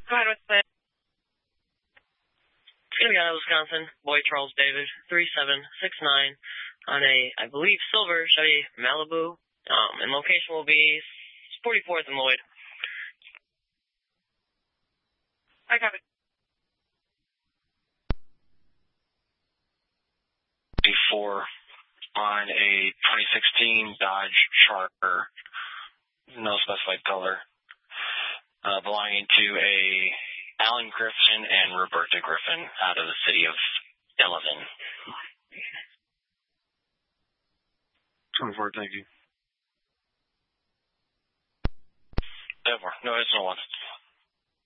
Go ahead with the... It's going to be out of Wisconsin. Boy Charles David, 3769, on a, I believe, silver Chevy Malibu. And location will be 44th and Lloyd. I got it. Before on a 2016 Dodge Charger, no specified color, belonging to a Alan Griffin and Roberta Griffin out of the city of Delavan. 24, thank you. No, it's no one.